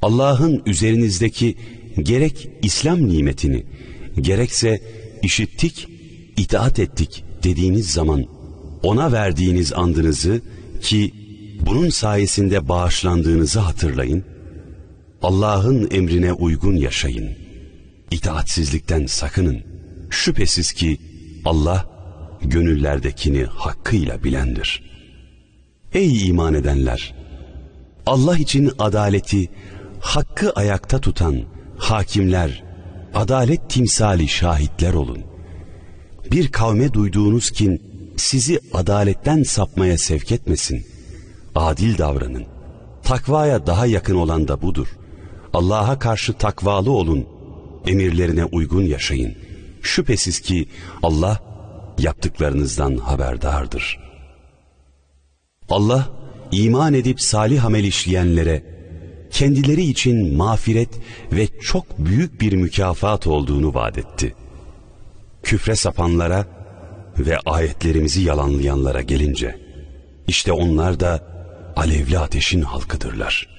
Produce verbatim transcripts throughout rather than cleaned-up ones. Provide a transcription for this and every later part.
Allah'ın üzerinizdeki gerek İslam nimetini, gerekse işittik, itaat ettik dediğiniz zaman ona verdiğiniz andınızı ki bunun sayesinde bağışlandığınızı hatırlayın. Allah'ın emrine uygun yaşayın. İtaatsizlikten sakının. Şüphesiz ki Allah gönüllerdekini hakkıyla bilendir. Ey iman edenler! Allah için adaleti, hakkı ayakta tutan hakimler, adalet timsali şahitler olun. Bir kavme duyduğunuz kin sizi adaletten sapmaya sevk etmesin. Adil davranın. Takvaya daha yakın olan da budur. Allah'a karşı takvalı olun. Emirlerine uygun yaşayın. Şüphesiz ki Allah yaptıklarınızdan haberdardır. Allah iman edip salih amel işleyenlere kendileri için mağfiret ve çok büyük bir mükafat olduğunu vaat etti. Küfre sapanlara ve ayetlerimizi yalanlayanlara gelince, işte onlar da alevli ateşin halkıdırlar.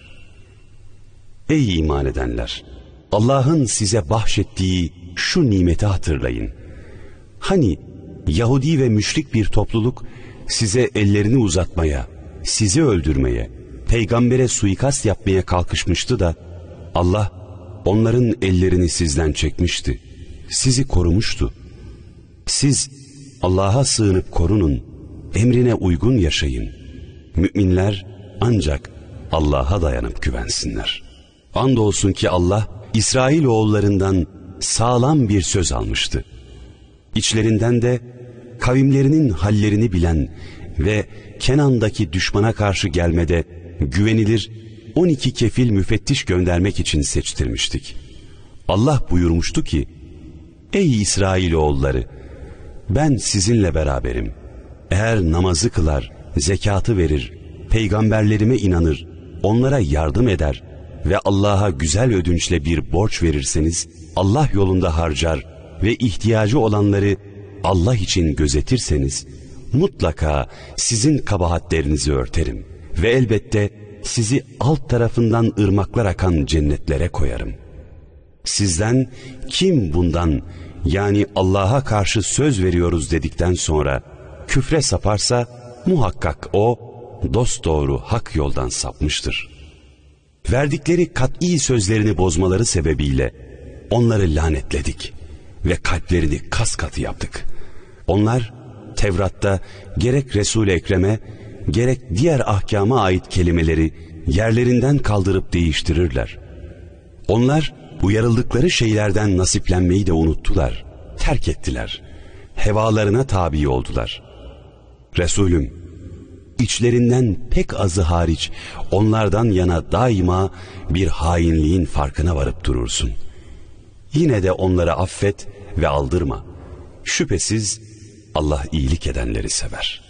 Ey iman edenler! Allah'ın size bahşettiği şu nimeti hatırlayın. Hani Yahudi ve müşrik bir topluluk size ellerini uzatmaya, sizi öldürmeye, peygambere suikast yapmaya kalkışmıştı da Allah onların ellerini sizden çekmişti. Sizi korumuştu. Siz Allah'a sığınıp korunun, emrine uygun yaşayın. Müminler ancak Allah'a dayanıp güvensinler. Andolsun ki Allah İsrailoğullarından sağlam bir söz almıştı. İçlerinden de kavimlerinin hallerini bilen ve Kenan'daki düşmana karşı gelmede güvenilir on iki kefil müfettiş göndermek için seçtirmiştik. Allah buyurmuştu ki, ey İsrailoğulları, ben sizinle beraberim. Eğer namazı kılar, zekatı verir, peygamberlerime inanır, onlara yardım eder ve Allah'a güzel ödünçle bir borç verirseniz, Allah yolunda harcar ve ihtiyacı olanları Allah için gözetirseniz, mutlaka sizin kabahatlerinizi örterim ve elbette sizi alt tarafından ırmaklar akan cennetlere koyarım. Sizden kim bundan, yani Allah'a karşı söz veriyoruz dedikten sonra küfre saparsa, muhakkak o dosdoğru hak yoldan sapmıştır. Verdikleri kat'i sözlerini bozmaları sebebiyle onları lanetledik ve kalplerini kas katı yaptık. Onlar Tevrat'ta gerek Resul-i Ekrem'e gerek diğer ahkama ait kelimeleri yerlerinden kaldırıp değiştirirler. Onlar uyarıldıkları şeylerden nasiplenmeyi de unuttular, terk ettiler. Hevalarına tabi oldular. Resulüm, içlerinden pek azı hariç onlardan yana daima bir hainliğin farkına varıp durursun. Yine de onları affet ve aldırma. Şüphesiz Allah iyilik edenleri sever.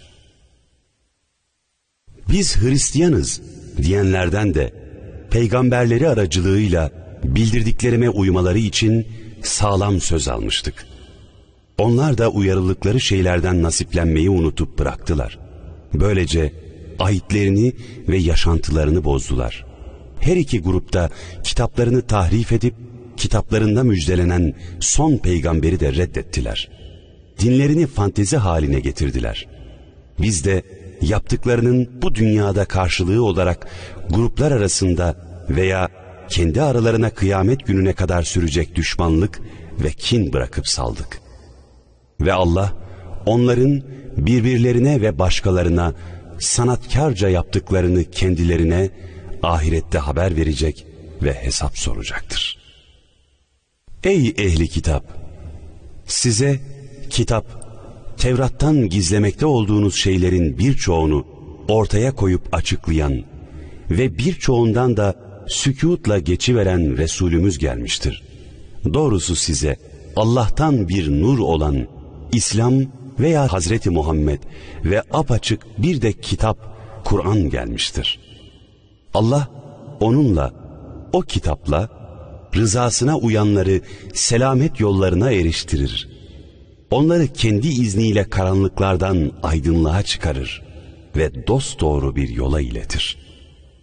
Biz Hristiyanız diyenlerden de peygamberleri aracılığıyla bildirdiklerime uymaları için sağlam söz almıştık. Onlar da uyarıldıkları şeylerden nasiplenmeyi unutup bıraktılar. Böylece ahitlerini ve yaşantılarını bozdular. Her iki grupta kitaplarını tahrif edip kitaplarında müjdelenen son peygamberi de reddettiler. Dinlerini fantezi haline getirdiler. Biz de yaptıklarının bu dünyada karşılığı olarak gruplar arasında veya kendi aralarına kıyamet gününe kadar sürecek düşmanlık ve kin bırakıp saldık. Ve Allah onların birbirlerine ve başkalarına sanatkarca yaptıklarını kendilerine ahirette haber verecek ve hesap soracaktır. Ey ehli kitap! Size kitap, Tevrat'tan gizlemekte olduğunuz şeylerin birçoğunu ortaya koyup açıklayan ve birçoğundan da sükûtla geçiveren Resulümüz gelmiştir. Doğrusu size Allah'tan bir nur olan İslam veya Hazreti Muhammed ve apaçık bir de kitap, Kur'an gelmiştir. Allah onunla, o kitapla rızasına uyanları selamet yollarına eriştirir. Onları kendi izniyle karanlıklardan aydınlığa çıkarır ve dosdoğru bir yola iletir.